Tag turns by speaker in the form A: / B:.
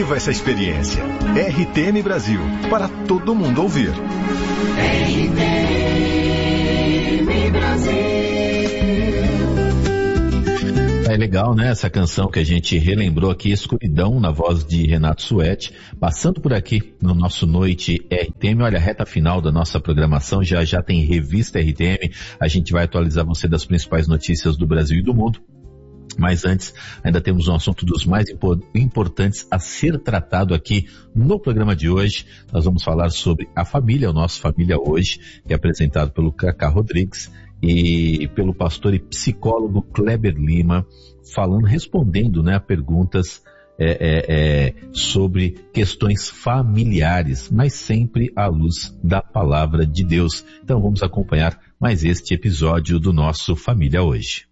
A: Viva essa experiência. RTM Brasil, para todo mundo ouvir.
B: RTM Brasil.
C: É legal, né? Essa canção que a gente relembrou aqui, Escuridão, na voz de Renato Suete, passando por aqui no nosso Noite RTM. Olha, a reta final da nossa programação, já tem Revista RTM, a gente vai atualizar você das principais notícias do Brasil e do mundo. Mas antes, ainda temos um assunto dos mais importantes a ser tratado aqui no programa de hoje. Nós vamos falar sobre a família, o nosso Família Hoje, que é apresentado pelo Cacá Rodrigues e pelo pastor e psicólogo Kleber Lima, respondendo, né, a perguntas sobre questões familiares, mas sempre à luz da palavra de Deus. Então vamos acompanhar mais este episódio do nosso Família Hoje.